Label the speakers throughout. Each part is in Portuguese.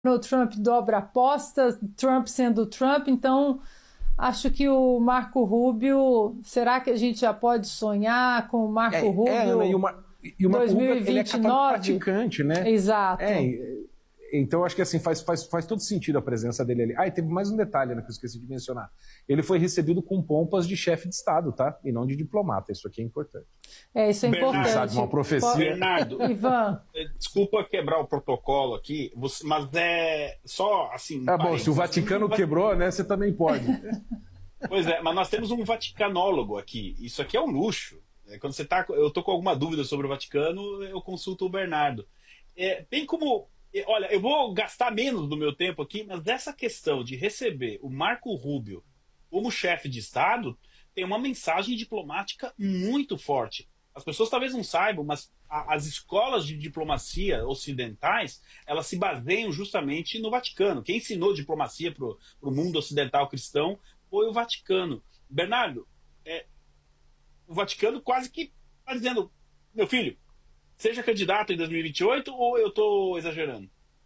Speaker 1: O Trump dobra aposta, Trump sendo Trump, então acho que o Marco Rubio, será que a gente já pode sonhar com o Marco Rubio
Speaker 2: e o Marco Rubio, ele é praticante, né?
Speaker 1: Exato.
Speaker 2: Então, acho que assim, faz todo sentido a presença dele ali. E teve mais um detalhe, né, que eu esqueci de mencionar. Ele foi recebido com pompas de chefe de Estado, tá? E não de diplomata. Isso aqui é importante.
Speaker 1: Isso é importante.
Speaker 2: Sabe, uma profecia.
Speaker 3: Bernardo,
Speaker 1: Ivan.
Speaker 3: Desculpa quebrar o protocolo aqui, mas é só assim...
Speaker 2: Bom, se o Vaticano quebrou, né, você também pode.
Speaker 3: Pois é, mas nós temos um vaticanólogo aqui. Isso aqui é um luxo. Quando eu tô com alguma dúvida sobre o Vaticano, eu consulto o Bernardo. Bem como... Olha, eu vou gastar menos do meu tempo aqui, mas essa questão de receber o Marco Rubio como chefe de Estado tem uma mensagem diplomática muito forte. As pessoas talvez não saibam, mas as escolas de diplomacia ocidentais, elas se baseiam justamente no Vaticano. Quem ensinou diplomacia para o mundo ocidental cristão foi o Vaticano. Bernardo, o Vaticano quase que está dizendo, meu filho, seja candidato em 2028 ou eu estou exagerando?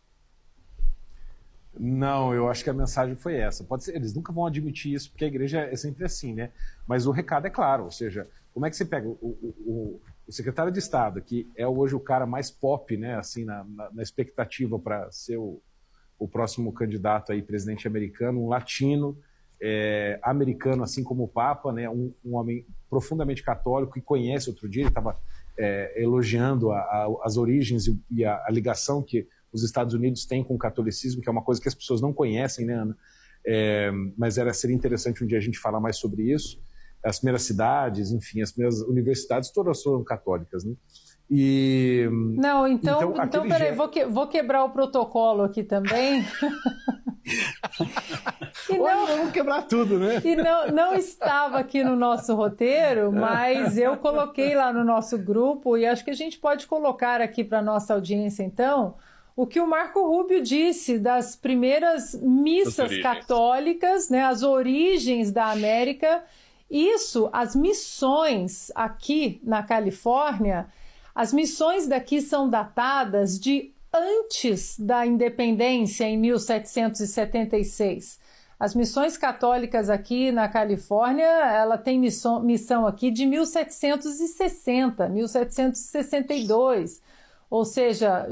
Speaker 2: Não, eu acho que a mensagem foi essa. Pode ser, eles nunca vão admitir isso, porque a igreja é sempre assim, né? Mas o recado é claro, ou seja, como é que você pega o secretário de Estado, que é hoje o cara mais pop, né, assim, na expectativa para ser o próximo candidato aí, presidente americano, um latino, americano, assim como o Papa, né, um homem profundamente católico que conhece. Outro dia ele estava elogiando as origens e a ligação que os Estados Unidos têm com o catolicismo, que é uma coisa que as pessoas não conhecem, né, Ana? Mas seria interessante um dia a gente falar mais sobre isso. As primeiras cidades, enfim, as primeiras universidades todas foram católicas, né?
Speaker 1: Não, então peraí, vou quebrar o protocolo aqui também.
Speaker 2: Vamos quebrar tudo, né?
Speaker 1: E não estava aqui no nosso roteiro, mas eu coloquei lá no nosso grupo, e acho que a gente pode colocar aqui para a nossa audiência, então, o que o Marco Rubio disse das primeiras missas católicas, né, as origens da América. Isso, as missões aqui na Califórnia, as missões daqui são datadas de antes da independência, em 1776. As missões católicas aqui na Califórnia, ela tem missão aqui de 1760, 1762. Ou seja,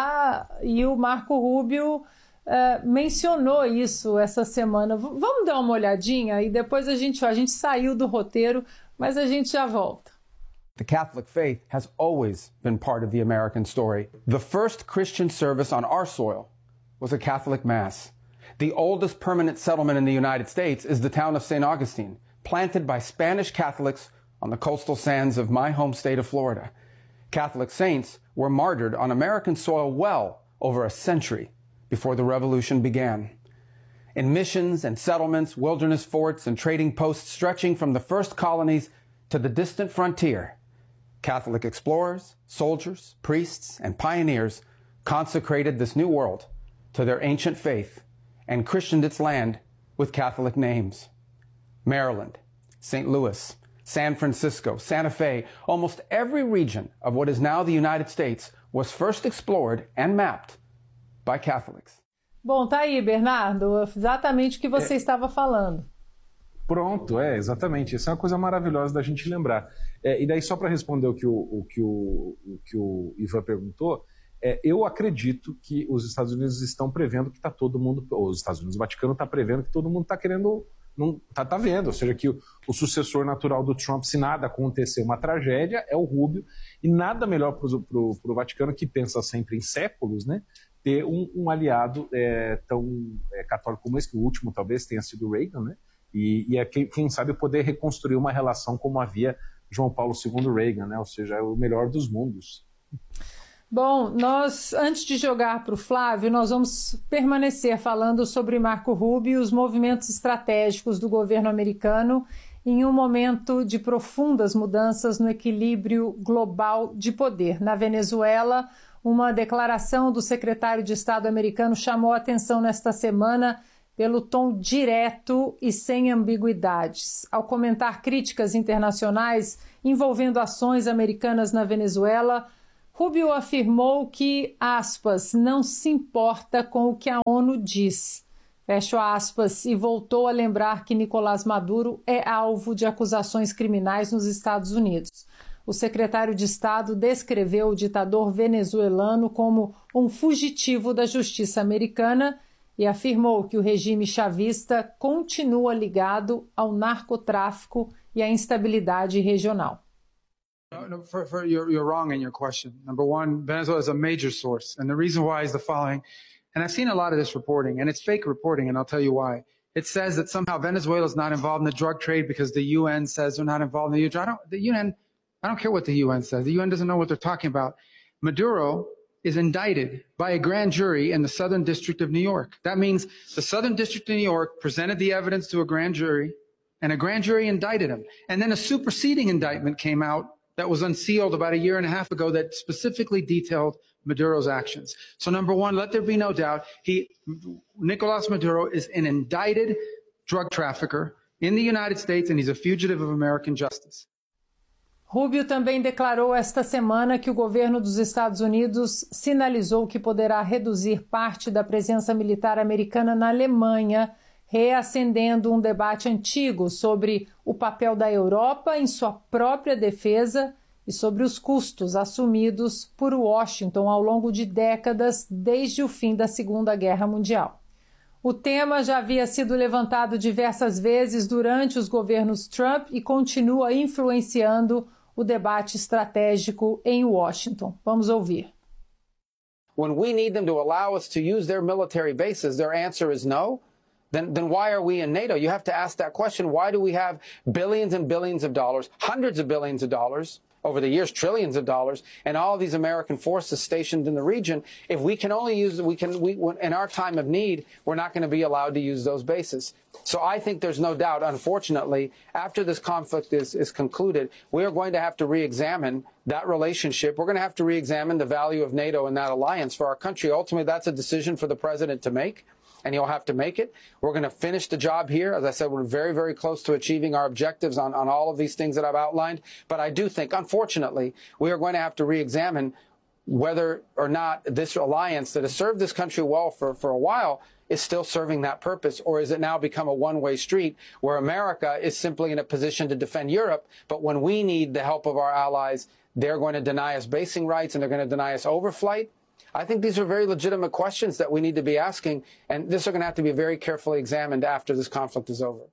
Speaker 1: e o Marco Rubio mencionou isso essa semana. Vamos dar uma olhadinha e depois a gente saiu do roteiro, mas a gente já volta.
Speaker 4: The Catholic faith has always been part of the American story. The first Christian service on our soil was a Catholic Mass. The oldest permanent settlement in the United States is the town of St. Augustine, planted by Spanish Catholics on the coastal sands of my home state of Florida. Catholic saints were martyred on American soil well over a century before the Revolution began. In missions and settlements, wilderness forts, and trading posts stretching from the first colonies to the distant frontier, Catholic explorers, soldiers, priests, and pioneers consecrated this new world to their ancient faith and christened its land with Catholic names. Maryland, St. Louis, San Francisco, Santa Fe, almost every region of what is now the United States was first explored and mapped by Catholics.
Speaker 1: Bom, tá aí, Bernardo, exatamente o que você estava falando.
Speaker 2: Pronto, exatamente. Isso é uma coisa maravilhosa da gente lembrar. E daí, só para responder o que o Ivan perguntou, eu acredito que os Estados Unidos estão prevendo que está todo mundo, ou os Estados Unidos, o Vaticano está prevendo que todo mundo está querendo, está vendo, ou seja, que o sucessor natural do Trump, se nada acontecer, uma tragédia, é o Rubio, e nada melhor para o Vaticano, que pensa sempre em séculos, né, ter um aliado tão católico como esse, que o último talvez tenha sido Reagan, né, e quem sabe poder reconstruir uma relação como havia João Paulo II Reagan, né, ou seja, é o melhor dos mundos.
Speaker 1: Bom, antes de jogar para o Flávio, nós vamos permanecer falando sobre Marco Rubio e os movimentos estratégicos do governo americano em um momento de profundas mudanças no equilíbrio global de poder. Na Venezuela, uma declaração do secretário de Estado americano chamou a atenção nesta semana pelo tom direto e sem ambiguidades. Ao comentar críticas internacionais envolvendo ações americanas na Venezuela, Rubio afirmou que, aspas, não se importa com o que a ONU diz, fecho aspas, e voltou a lembrar que Nicolás Maduro é alvo de acusações criminais nos Estados Unidos. O secretário de Estado descreveu o ditador venezuelano como um fugitivo da justiça americana e afirmou que o regime chavista continua ligado ao narcotráfico e à instabilidade regional.
Speaker 5: You're wrong in your question. Number one, Venezuela is a major source, and the reason why is the following. And I've seen a lot of this reporting, and it's fake reporting, and I'll tell you why. It says that somehow Venezuela is not involved in the drug trade because the UN says they're not involved in the drug. I don't care what the UN says. The UN doesn't know what they're talking about. Maduro is indicted by a grand jury in the Southern District of New York. That means the Southern District of New York presented the evidence to a grand jury, and a grand jury indicted him. And then a superseding indictment came out that was unsealed about a year and a half ago that specifically detailed Maduro's actions. So number one, let there be no doubt, Nicolás Maduro is an indicted drug trafficker in the United States, and he's a fugitive of American justice.
Speaker 1: Rubio também declarou esta semana que o governo dos Estados Unidos sinalizou que poderá reduzir parte da presença militar americana na Alemanha, reacendendo um debate antigo sobre o papel da Europa em sua própria defesa e sobre os custos assumidos por Washington ao longo de décadas desde o fim da Segunda Guerra Mundial. O tema já havia sido levantado diversas vezes durante os governos Trump e continua influenciando o debate estratégico em Washington. Vamos ouvir.
Speaker 4: When we need them to allow us to use their military bases, their answer is no. Then why are we in NATO? You have to ask that question. Why do we have billions and billions of dollars, hundreds of billions of dollars, over the years, trillions of dollars, and all of these American forces stationed in the region? If we can only use, in our time of need, we're not going to be allowed to use those bases. So I think there's no doubt, unfortunately, after this conflict is concluded, we are going to have to re-examine that relationship. We're going to have to re-examine the value of NATO and that alliance for our country. Ultimately, that's a decision for the president to make, and he'll have to make it. We're going to finish the job here. As I said, we're very, very close to achieving our objectives on all of these things that I've outlined. But I do think, unfortunately, we are going to have to re-examine whether or not this alliance that has served this country well for a while is still serving that purpose, or is it now become a one-way street where America is simply in a position to defend Europe, but when we need the help of our allies, they're going to deny us basing rights and they're going to deny us overflight? I think these are very legitimate questions that we need to be asking, and this are going to have to be very carefully examined after this conflict is over.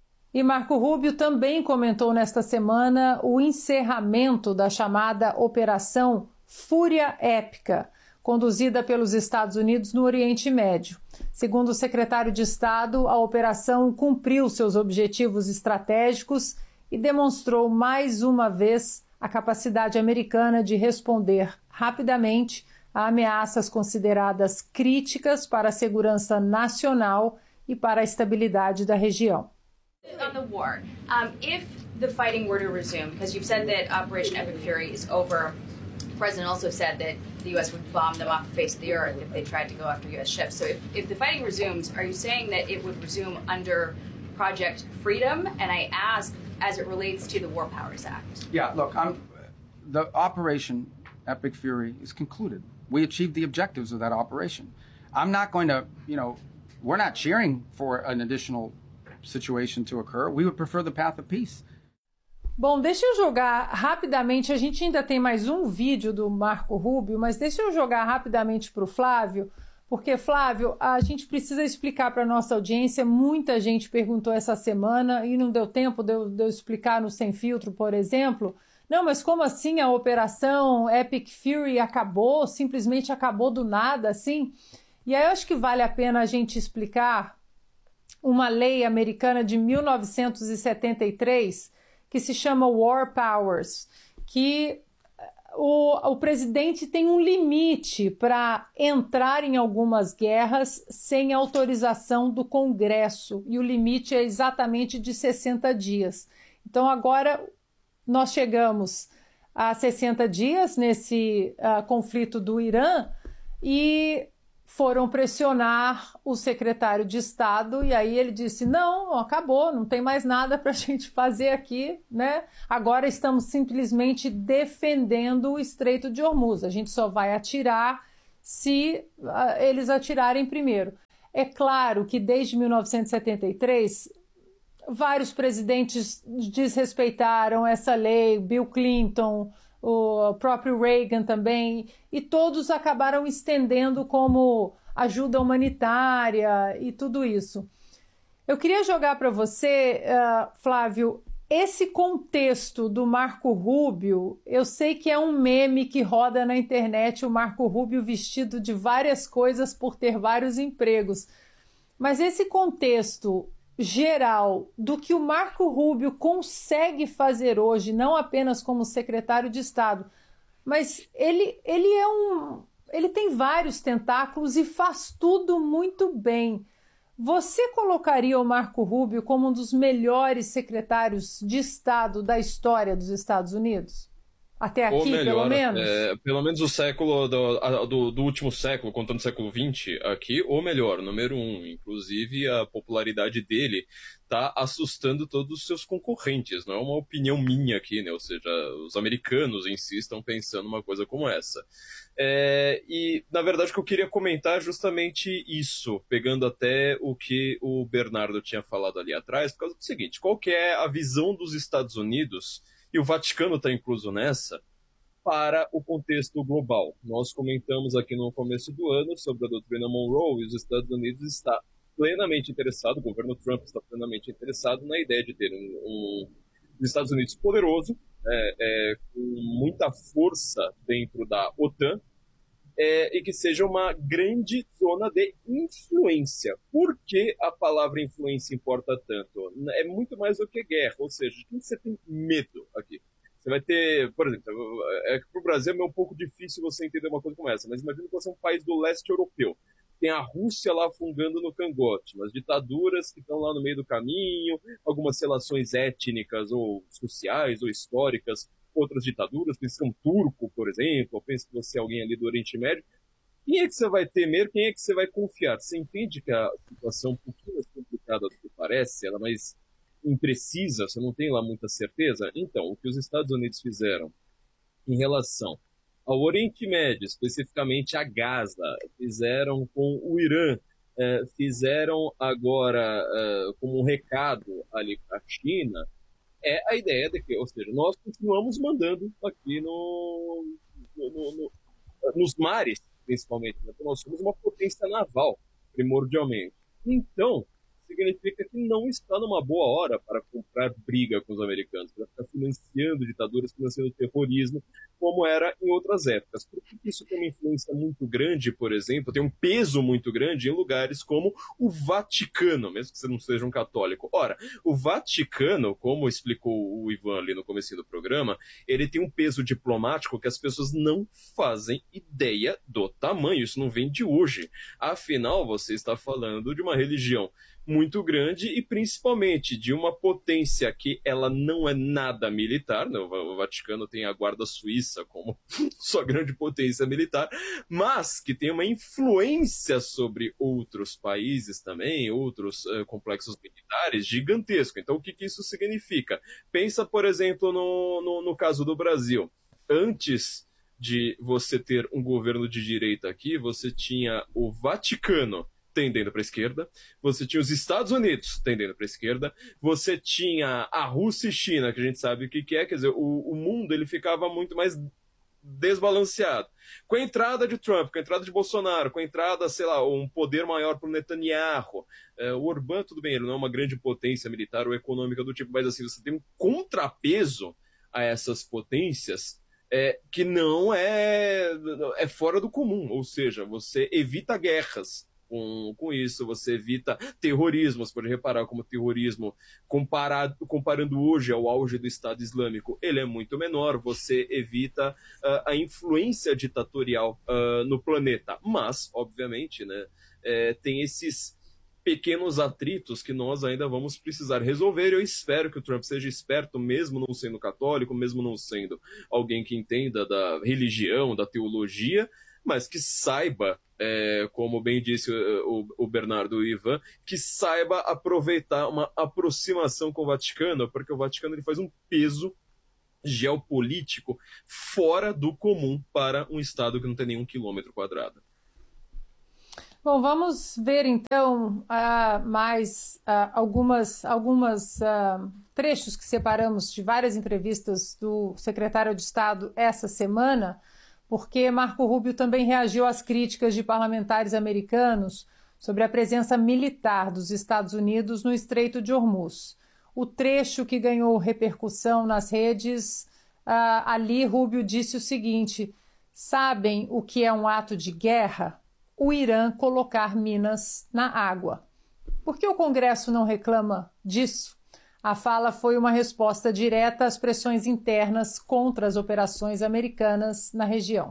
Speaker 1: E Marco Rubio também comentou nesta semana o encerramento da chamada Operação Fúria Épica, conduzida pelos Estados Unidos no Oriente Médio. Segundo o secretário de Estado, a operação cumpriu seus objetivos estratégicos e demonstrou mais uma vez a capacidade americana de responder rapidamente a ameaças consideradas críticas para a segurança nacional e para a estabilidade da região.
Speaker 6: On the war, if the fighting were to resume, because you've said that Operation Epic Fury is over, the president also said that the U.S. would bomb them off the face of the earth if they tried to go after U.S. ships. So if the fighting resumes, are you saying that it would resume under Project Freedom? And I ask, as it relates to the War Powers Act.
Speaker 4: Yeah, look, the Operation Epic Fury is concluded. We achieved the objectives of that operation. I'm not going to, we're not cheering for an additional situation to occur. We would prefer the path of peace.
Speaker 1: Bom, deixa eu jogar rapidamente, a gente ainda tem mais um vídeo do Marco Rubio, mas deixa eu jogar rapidamente para o Flávio, porque, Flávio, a gente precisa explicar para a nossa audiência, muita gente perguntou essa semana e não deu tempo de eu explicar no Sem Filtro, por exemplo. Não, mas como assim a Operação Epic Fury acabou, simplesmente acabou do nada, assim? E aí eu acho que vale a pena a gente explicar uma lei americana de 1973 que se chama War Powers, que o presidente tem um limite para entrar em algumas guerras sem autorização do Congresso, e o limite é exatamente de 60 dias. Então agora nós chegamos a 60 dias nesse conflito do Irã e foram pressionar o secretário de Estado e aí ele disse, não, acabou, não tem mais nada para a gente fazer aqui, né? Agora estamos simplesmente defendendo o Estreito de Hormuz, a gente só vai atirar se eles atirarem primeiro. É claro que desde 1973, vários presidentes desrespeitaram essa lei, Bill Clinton, o próprio Reagan também, e todos acabaram estendendo como ajuda humanitária e tudo isso. Eu queria jogar para você, Flávio, esse contexto do Marco Rubio. Eu sei que é um meme que roda na internet, o Marco Rubio vestido de várias coisas por ter vários empregos, mas esse contexto geral do que o Marco Rubio consegue fazer hoje, não apenas como secretário de Estado, mas ele tem vários tentáculos e faz tudo muito bem. Você colocaria o Marco Rubio como um dos melhores secretários de Estado da história dos Estados Unidos? Até aqui, melhor, pelo menos?
Speaker 7: Pelo menos o século do último século, contando o século XX, aqui, ou melhor, número 1. Inclusive, a popularidade dele está assustando todos os seus concorrentes. Não é uma opinião minha aqui, né? Ou seja, os americanos em si estão pensando uma coisa como essa. E, na verdade, o que eu queria comentar é justamente isso, pegando até o que o Bernardo tinha falado ali atrás, por causa do seguinte, qual que é a visão dos Estados Unidos, e o Vaticano está incluso nessa, para o contexto global. Nós comentamos aqui no começo do ano sobre a doutrina Monroe, e os Estados Unidos está plenamente interessado, o governo Trump está plenamente interessado na ideia de ter um Estados Unidos poderoso, com muita força dentro da OTAN, e que seja uma grande zona de influência. Por que a palavra influência importa tanto? É muito mais do que guerra, ou seja, de quem você tem medo aqui? Você vai ter, por exemplo, para o Brasil é um pouco difícil você entender uma coisa como essa, mas imagina que você é um país do leste europeu. Tem a Rússia lá afundando no cangote, umas ditaduras que estão lá no meio do caminho, algumas relações étnicas ou sociais ou históricas, outras ditaduras, pensa que é um turco, por exemplo, ou pensa que você é alguém ali do Oriente Médio. Quem é que você vai temer? Quem é que você vai confiar? Você entende que a situação é um pouquinho mais complicada do que parece, ela é mais imprecisa, você não tem lá muita certeza? Então, o que os Estados Unidos fizeram em relação ao Oriente Médio, especificamente a Gaza, fizeram com o Irã, fizeram agora como um recado ali para a China, é a ideia de que, ou seja, nós continuamos mandando aqui nos mares, principalmente, né? Nós somos uma potência naval, primordialmente. Então, significa que não está numa boa hora para comprar briga com os americanos, para ficar financiando ditaduras, financiando terrorismo, como era em outras épocas. Por que isso tem uma influência muito grande, por exemplo, tem um peso muito grande em lugares como o Vaticano, mesmo que você não seja um católico. Ora, o Vaticano, como explicou o Ivan ali no começo do programa, ele tem um peso diplomático que as pessoas não fazem ideia do tamanho. Isso não vem de hoje. Afinal, você está falando de uma religião muito grande e principalmente de uma potência que ela não é nada militar, né? O Vaticano tem a guarda suíça como sua grande potência militar, mas que tem uma influência sobre outros países também, outros complexos militares gigantesco. Então o que isso significa? Pensa, por exemplo, no caso do Brasil. Antes de você ter um governo de direita aqui, você tinha o Vaticano tendendo para a esquerda, você tinha os Estados Unidos tendendo para a esquerda, você tinha a Rússia e China, que a gente sabe o que é, quer dizer, o mundo ele ficava muito mais desbalanceado. Com a entrada de Trump, com a entrada de Bolsonaro, com a entrada, sei lá, um poder maior para o Netanyahu, o Orbán, tudo bem, ele não é uma grande potência militar ou econômica do tipo, mas assim, você tem um contrapeso a essas potências que não é fora do comum, ou seja, você evita guerras. Com isso, você evita terrorismo. Você pode reparar como o terrorismo, comparando hoje ao auge do Estado Islâmico, ele é muito menor. Você evita a influência ditatorial no planeta. Mas, obviamente, né, tem esses pequenos atritos que nós ainda vamos precisar resolver. Eu espero que o Trump seja esperto, mesmo não sendo católico, mesmo não sendo alguém que entenda da religião, da teologia, mas que saiba, como bem disse o Bernardo e o Ivan, que saiba aproveitar uma aproximação com o Vaticano, porque o Vaticano ele faz um peso geopolítico fora do comum para um Estado que não tem nenhum quilômetro quadrado.
Speaker 1: Bom, vamos ver então mais algumas trechos que separamos de várias entrevistas do secretário de Estado essa semana, porque Marco Rubio também reagiu às críticas de parlamentares americanos sobre a presença militar dos Estados Unidos no Estreito de Hormuz. O trecho que ganhou repercussão nas redes, ali Rubio disse o seguinte: sabem o que é um ato de guerra? O Irã colocar minas na água. Por que o Congresso não reclama disso? A fala foi uma resposta direta às pressões internas contra as operações americanas na região.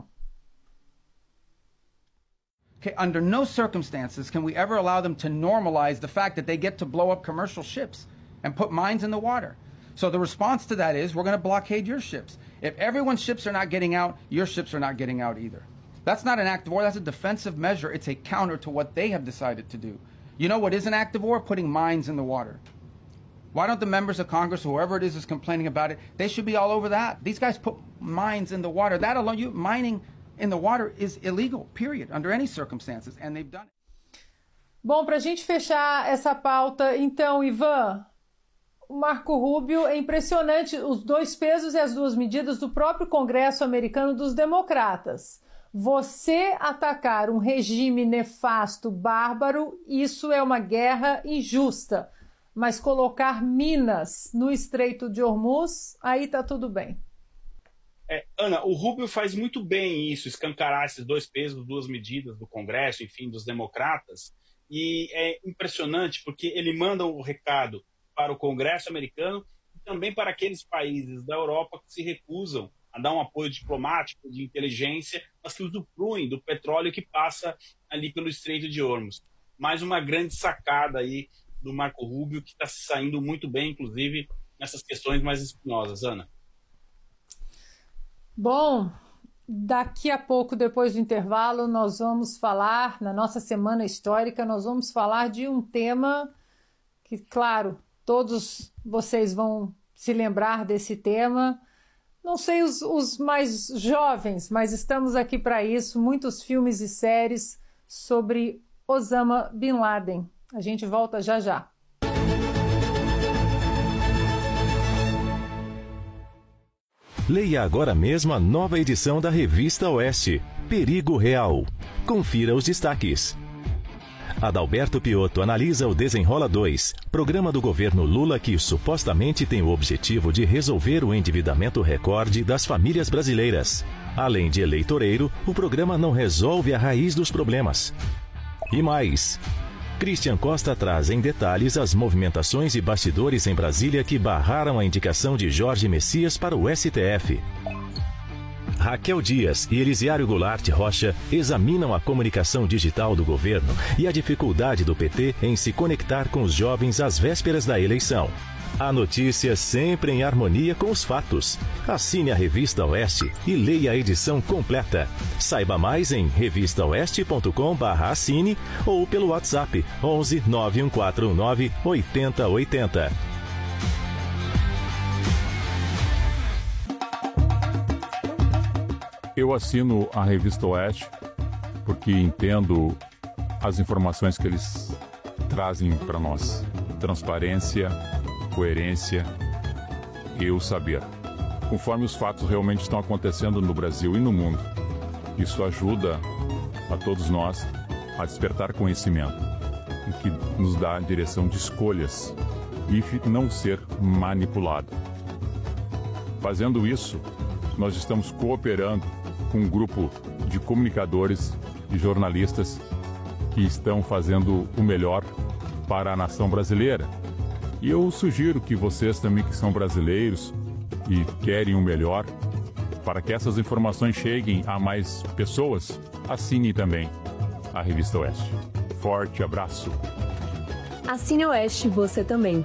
Speaker 4: Okay, under no circumstances can we ever allow them to normalize the fact that they get to blow up commercial ships and put mines in the water. So the response to that is, we're going to blockade your ships. If everyone's ships are not getting out, your ships are not getting out either. That's not an act of war, that's a defensive measure. It's a counter to what they have decided to do. You know what is an act of war? Putting mines in the water. Why don't the members of Congress, whoever it is complaining about it, they should be all over that. These guys put mines in the water. That alone, mining in the water is illegal, period, under any circumstances, and they've done it.
Speaker 1: Bom, para a gente fechar essa pauta, então, Ivan, o Marco Rubio, é impressionante os dois pesos e as duas medidas do próprio Congresso americano dos democratas. Você atacar um regime nefasto, bárbaro, isso é uma guerra injusta. Mas colocar minas no Estreito de Hormuz, aí tá tudo bem.
Speaker 3: Ana, o Rubio faz muito bem isso, escancarar esses dois pesos, duas medidas do Congresso, enfim, dos democratas. E é impressionante porque ele manda um recado para o Congresso americano e também para aqueles países da Europa que se recusam a dar um apoio diplomático, de inteligência, mas que usufruem do petróleo que passa ali pelo Estreito de Hormuz. Mais uma grande sacada aí do Marco Rubio, que está se saindo muito bem, inclusive, nessas questões mais espinosas. Ana?
Speaker 1: Bom, daqui a pouco, depois do intervalo, nós vamos falar, na nossa Semana Histórica, nós vamos falar de um tema que, claro, todos vocês vão se lembrar desse tema. Não sei os mais jovens, mas estamos aqui para isso. Muitos filmes e séries sobre Osama Bin Laden. A gente volta já já.
Speaker 8: Leia agora mesmo a nova edição da Revista Oeste, Perigo Real. Confira os destaques. Adalberto Piotto analisa o Desenrola 2, programa do governo Lula que supostamente tem o objetivo de resolver o endividamento recorde das famílias brasileiras. Além de eleitoreiro, o programa não resolve a raiz dos problemas. E mais, Christian Costa traz em detalhes as movimentações e bastidores em Brasília que barraram a indicação de Jorge Messias para o STF. Raquel Dias e Elisiário Goulart Rocha examinam a comunicação digital do governo e a dificuldade do PT em se conectar com os jovens às vésperas da eleição. A notícia sempre em harmonia com os fatos. Assine a Revista Oeste e leia a edição completa. Saiba mais em revistaoeste.com/assine ou pelo WhatsApp 11 9149 8080.
Speaker 9: Eu assino a Revista Oeste porque entendo as informações que eles trazem para nós. Transparência, coerência e o saber. Conforme os fatos realmente estão acontecendo no Brasil e no mundo. Isso ajuda a todos nós a despertar conhecimento, o que nos dá a direção de escolhas e não ser manipulado. Fazendo isso, nós estamos cooperando com um grupo de comunicadores e jornalistas que estão fazendo o melhor para a nação brasileira. E eu sugiro que vocês também que são brasileiros e querem o melhor, para que essas informações cheguem a mais pessoas, assinem também a Revista Oeste. Forte abraço.
Speaker 10: Assine Oeste você também.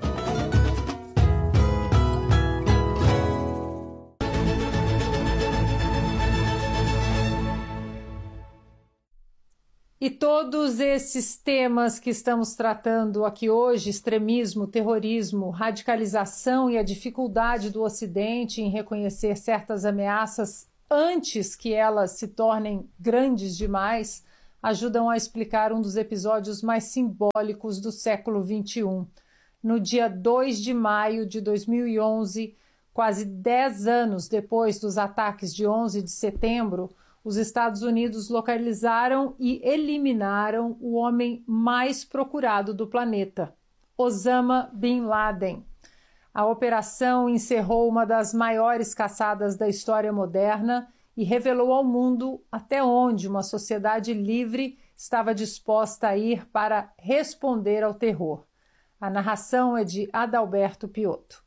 Speaker 1: todos esses temas que estamos tratando aqui hoje, extremismo, terrorismo, radicalização e a dificuldade do Ocidente em reconhecer certas ameaças antes que elas se tornem grandes demais, ajudam a explicar um dos episódios mais simbólicos do século XXI. No dia 2 de maio de 2011, quase 10 anos depois dos ataques de 11 de setembro, os Estados Unidos localizaram e eliminaram o homem mais procurado do planeta, Osama Bin Laden. A operação encerrou uma das maiores caçadas da história moderna e revelou ao mundo até onde uma sociedade livre estava disposta a ir para responder ao terror. A narração é de Adalberto Piotto.